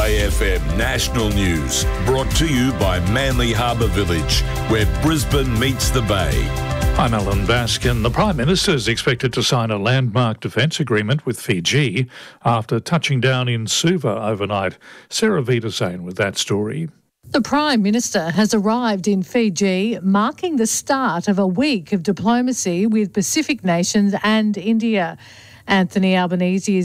SAFM National News, brought to you by Manly Harbour Village, where Brisbane meets the Bay. I'm Alan Baskin. The Prime Minister is expected to sign a landmark defence agreement with Fiji after touching down in Suva overnight. Sarah Wiedersehen with that story. The Prime Minister has arrived in Fiji, marking the start of a week of diplomacy with Pacific nations and India. Anthony Albanese is